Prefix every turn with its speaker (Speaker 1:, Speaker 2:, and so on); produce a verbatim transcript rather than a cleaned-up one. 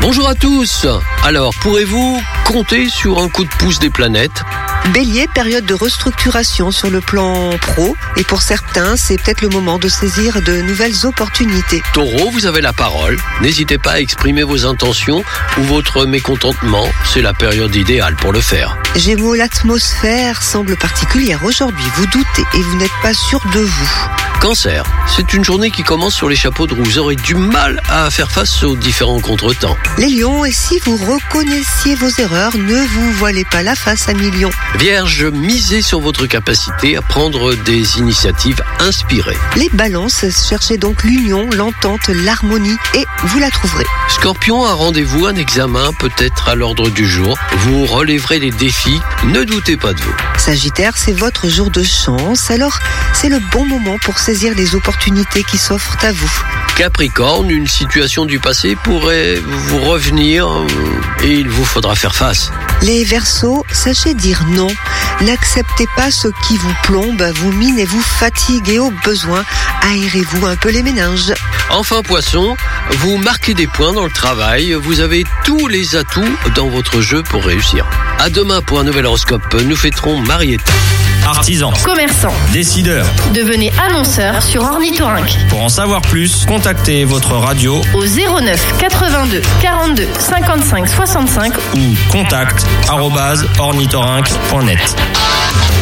Speaker 1: Bonjour à tous. Alors, pourrez-vous compter sur un coup de pouce des planètes ?
Speaker 2: Bélier, période de restructuration sur le plan pro, et pour certains, c'est peut-être le moment de saisir de nouvelles opportunités.
Speaker 1: Taureau, vous avez la parole. N'hésitez pas à exprimer vos intentions ou votre mécontentement. C'est la période idéale pour le faire.
Speaker 2: Gémeaux, l'atmosphère semble particulière aujourd'hui. Vous doutez et vous n'êtes pas sûr de vous.
Speaker 1: Cancer, c'est une journée qui commence sur les chapeaux de roue. Vous aurez du mal à faire face aux différents contretemps.
Speaker 2: Les lions, et si vous reconnaissiez vos erreurs, ne vous voilez pas la face à millions.
Speaker 1: Vierge, misez sur votre capacité à prendre des initiatives inspirées.
Speaker 2: Les balances, cherchez donc l'union, l'entente, l'harmonie, et vous la trouverez.
Speaker 1: Scorpion, un rendez-vous, un examen peut être à l'ordre du jour. Vous relèverez les défis, ne doutez pas de vous.
Speaker 2: Sagittaire, c'est votre jour de chance, alors c'est le bon moment pour saisir les opportunités qui s'offrent à vous.
Speaker 1: Capricorne, une situation du passé pourrait vous revenir et il vous faudra faire face.
Speaker 2: Les Verseaux, sachez dire non. N'acceptez pas ce qui vous plombe, vous mine et vous fatigue, et au besoin, aérez-vous un peu les méninges.
Speaker 1: Enfin Poisson, vous marquez des points dans le travail, vous avez tous les atouts dans votre jeu pour réussir. À demain pour un nouvel horoscope, nous fêterons Marietta.
Speaker 3: Artisans,
Speaker 4: commerçants,
Speaker 3: décideurs,
Speaker 4: devenez annonceur sur Ornithorynque.
Speaker 3: pour en savoir plus, contactez votre radio
Speaker 4: Au zéro neuf quatre-vingt-deux quarante-deux cinquante-cinq soixante-cinq
Speaker 3: ou contact arobase ornithorynque point net.